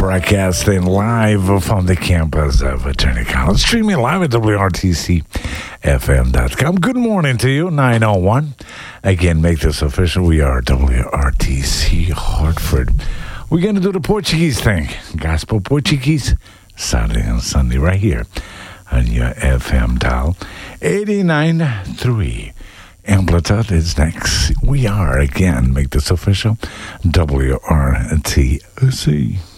Broadcasting live from the campus of Trinity College. Streaming live at WRTCFM.com. Good morning to you, 901. Again, make this official. We are WRTC Hartford. We're going to do the Portuguese thing. Gospel Portuguese, Saturday and Sunday, right here on your FM dial. 89.3. Amplitude is next. We are, again, make this official, WRTC.